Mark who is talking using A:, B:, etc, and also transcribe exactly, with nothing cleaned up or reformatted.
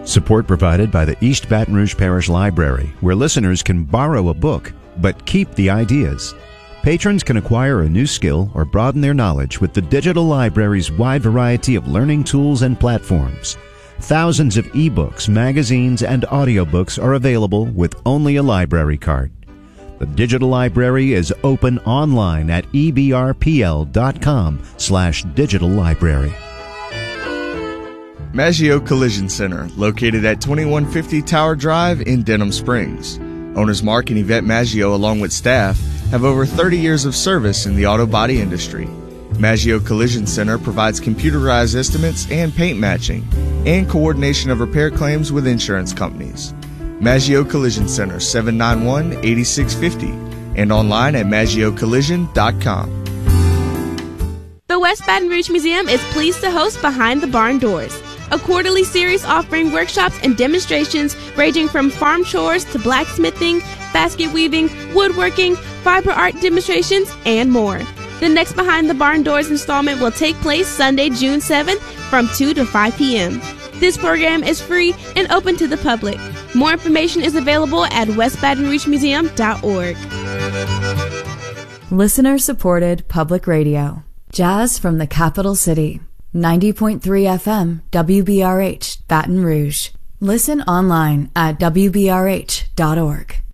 A: Support provided by the East Baton Rouge Parish Library, where listeners can borrow a book, but keep the ideas. Patrons can acquire a new skill or broaden their knowledge with the digital library's wide variety of learning tools and platforms. Thousands of ebooks, magazines, and audiobooks are available with only a library card. The digital library is open online at e b r p l dot com slash digital library.
B: Maggio Collision Center, located at twenty-one fifty Tower Drive in Denham Springs. Owners Mark and Yvette Maggio, along with staff, have over thirty years of service in the auto body industry. Maggio Collision Center provides computerized estimates and paint matching, and coordination of repair claims with insurance companies. Maggio Collision Center, seven nine one, eight six five zero, and online at maggio collision dot com.
C: The West Baton Rouge Museum is pleased to host Behind the Barn Doors, a quarterly series offering workshops and demonstrations ranging from farm chores to blacksmithing, basket weaving, woodworking, fiber art demonstrations, and more. The next Behind the Barn Doors installment will take place Sunday, June seventh from two to five p.m. This program is free and open to the public. More information is available at west baton rouge museum dot org.
D: Listener-supported public radio. Jazz from the capital city. ninety point three F M, W B R H, Baton Rouge. Listen online at w b r h dot org.